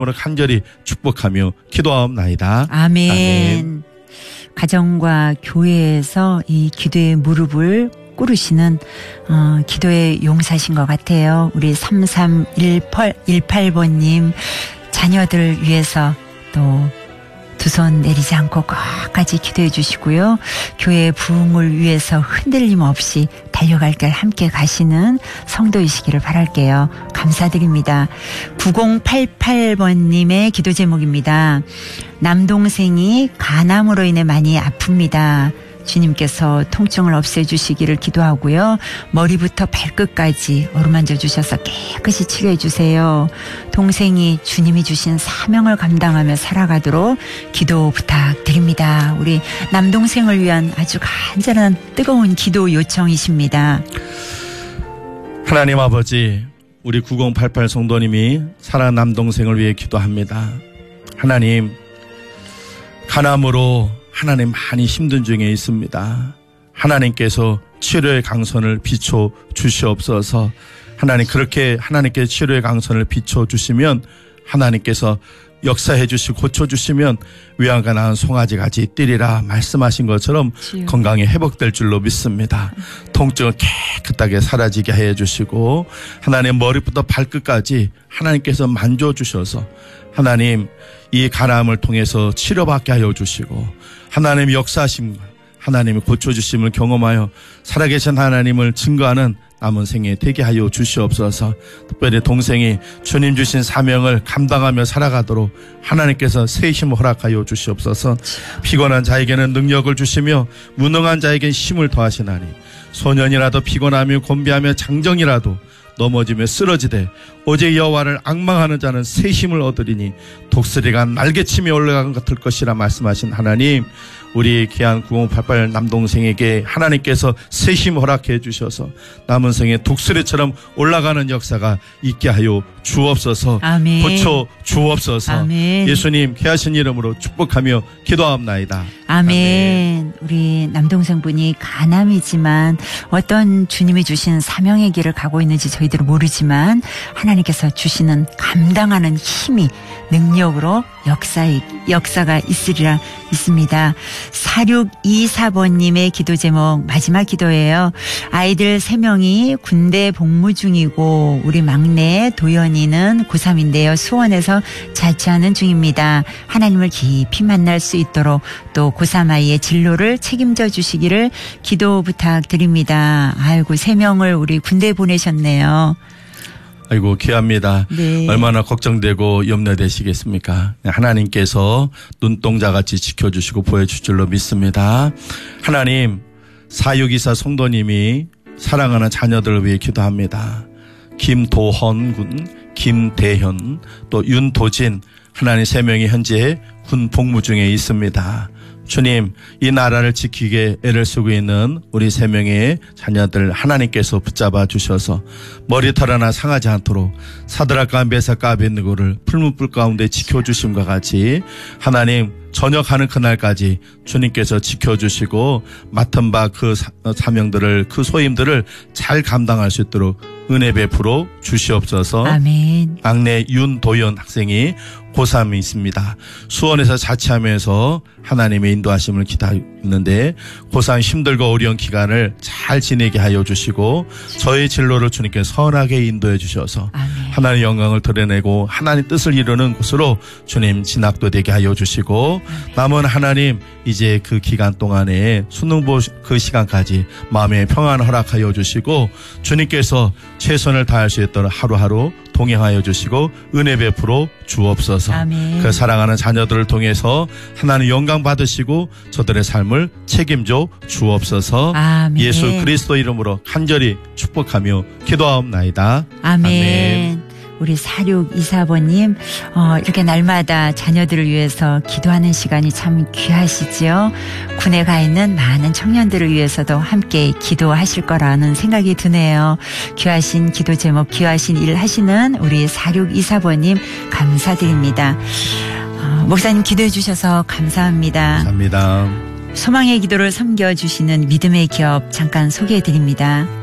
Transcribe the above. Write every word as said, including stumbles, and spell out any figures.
간절히 축복하며 기도하옵나이다. 아멘. 아멘. 가정과 교회에서 이 기도의 무릎을 꿇으시는 어, 기도의 용사신 것 같아요. 우리 삼삼일팔 번님 자녀들을 위해서 또 두 손 내리지 않고 끝까지 기도해 주시고요. 교회의 부흥을 위해서 흔들림 없이 달려갈 길 함께 가시는 성도이시기를 바랄게요. 감사드립니다. 구공팔팔 번님의 기도 제목입니다. 남동생이 간암으로 인해 많이 아픕니다. 주님께서 통증을 없애주시기를 기도하고요. 머리부터 발끝까지 어루만져 주셔서 깨끗이 치료해 주세요. 동생이 주님이 주신 사명을 감당하며 살아가도록 기도 부탁드립니다. 우리 남동생을 위한 아주 간절한 뜨거운 기도 요청이십니다. 하나님 아버지, 우리 구공팔팔 성도님이 사랑하는 남동생을 위해 기도합니다. 하나님, 간암으로 하나님 많이 힘든 중에 있습니다. 하나님께서 치료의 강선을 비춰 주시옵소서. 하나님, 그렇게 하나님께 치료의 강선을 비춰 주시면 하나님께서 역사해 주시고 고쳐 주시면 위안과 나은 송아지같이 뛰리라 말씀하신 것처럼 지요. 건강이 회복될 줄로 믿습니다. 통증을 깨끗하게 사라지게 해 주시고 하나님 머리부터 발끝까지 하나님께서 만져주셔서 하나님 이 간암을 통해서 치료받게 하여 주시고 하나님의 역사하심, 하나님의 고쳐주심을 경험하여 살아계신 하나님을 증거하는 남은 생에 되게 하여 주시옵소서. 특별히 동생이 주님 주신 사명을 감당하며 살아가도록 하나님께서 새 힘을 허락하여 주시옵소서. 피곤한 자에게는 능력을 주시며 무능한 자에게는 힘을 더하시나니 소년이라도 피곤하며 곤비하며 장정이라도 넘어지며 쓰러지되 오직 여호와를 앙망하는 자는 새 힘을 얻으리니 독수리가 날개치며 올라간 것 같을 것이라 말씀하신 하나님, 우리 귀한 구공팔팔 남동생에게 하나님께서 새 힘 허락해 주셔서 남은 생에 독수리처럼 올라가는 역사가 있게 하여 주옵소서. 아멘. 고쳐 주옵소서. 아멘. 예수님 귀하신 이름으로 축복하며 기도하옵나이다. 아멘. 아멘. 우리 남동생분이 간암이지만 어떤 주님이 주신 사명의 길을 가고 있는지 저희들은 모르지만 하나님께서 주시는 감당하는 힘이 능력으로 역사, 역사가 있으리라 있습니다. 사육이사 번님의 기도 제목 마지막 기도예요. 아이들 세 명이 군대 복무 중이고 우리 막내 도연이는 고삼인데요. 수원에서 자취하는 중입니다. 하나님을 깊이 만날 수 있도록 또 고삼 아이의 진로를 책임져 주시기를 기도 부탁드립니다. 아이고, 세 명을 우리 군대 보내셨네요. 아이고 귀합니다. 네. 얼마나 걱정되고 염려되시겠습니까? 하나님께서 눈동자같이 지켜주시고 보여줄 줄로 믿습니다. 하나님, 사육이사 성도님이 사랑하는 자녀들을 위해 기도합니다. 김도헌 군, 김대현, 또 윤도진, 하나님 세 명이 현재 군 복무 중에 있습니다. 주님, 이 나라를 지키게 애를 쓰고 있는 우리 세 명의 자녀들 하나님께서 붙잡아 주셔서 머리털 하나 상하지 않도록 사드락과 메삭과 아벳느고를 풀문불 가운데 지켜주심과 같이 하나님 전역하는 그날까지 주님께서 지켜주시고 맡은 바 그 사명들을, 그 소임들을 잘 감당할 수 있도록 은혜 베풀어 주시옵소서. 아멘. 막내 윤도연 학생이 고삼이 있습니다. 수원에서 자취하면서 하나님의 인도하심을 기다리는데 고삼 힘들고 어려운 기간을 잘 지내게 하여 주시고 저의 진로를 주님께 선하게 인도해 주셔서 아멘. 하나님의 영광을 드러내고 하나님 뜻을 이루는 곳으로 주님 진학도 되게 하여 주시고 아멘. 남은 하나님 이제 그 기간 동안에 수능보 그 시간까지 마음의 평안을 허락하여 주시고 주님께서 최선을 다할 수 있도록 하루하루 동행하여 주시고 은혜 베풀어 주옵소서. 아멘. 그 사랑하는 자녀들을 통해서 하나님 영광 받으시고 저들의 삶을 책임져 주옵소서. 아멘. 예수 그리스도 이름으로 간절히 축복하며 기도하옵나이다. 아멘. 아멘. 우리 사육이사 번님 어, 이렇게 날마다 자녀들을 위해서 기도하는 시간이 참 귀하시지요. 군에 가 있는 많은 청년들을 위해서도 함께 기도하실 거라는 생각이 드네요. 귀하신 기도 제목, 귀하신 일 하시는 우리 사육이사 번님 감사드립니다. 어, 목사님 기도해 주셔서 감사합니다. 감사합니다. 소망의 기도를 섬겨주시는 믿음의 기업 잠깐 소개해 드립니다.